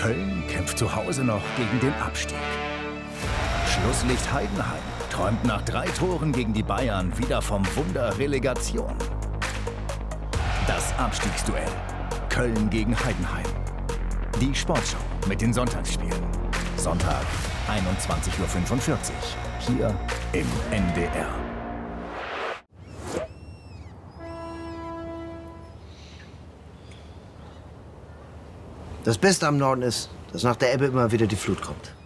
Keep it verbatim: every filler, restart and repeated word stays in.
Köln kämpft zu Hause noch gegen den Abstieg. Schlusslicht Heidenheim träumt nach drei Toren gegen die Bayern wieder vom Wunder Relegation. Das Abstiegsduell. Köln gegen Heidenheim. Die Sportschau mit den Sonntagsspielen. Sonntag, einundzwanzig Uhr fünfundvierzig. Hier im N D R. Das Beste am Norden ist, dass nach der Ebbe immer wieder die Flut kommt.